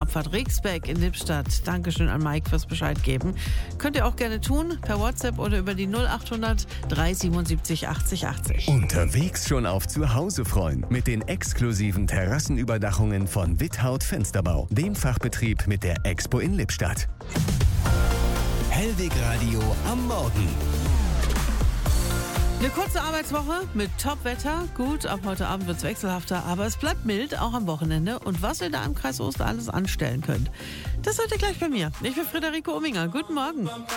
Abfahrt Rixbeck in Lippstadt. Dankeschön an Mike fürs Bescheid geben. Könnt ihr auch gerne tun, per WhatsApp oder über die 0800 377 80 80. Unterwegs schon auf Zuhause freuen mit den exklusiven Terrassenüberdachungen von Withaut Fensterbau, dem Fachbetrieb mit der Expo in Lippstadt. Hellweg Radio am Morgen. Eine kurze Arbeitswoche mit Top-Wetter. Gut, ab heute Abend wird es wechselhafter, aber es bleibt mild, auch am Wochenende. Und was ihr da im Kreis Oster alles anstellen könnt, das hört ihr gleich bei mir. Ich bin Friederike Ominger. Guten Morgen.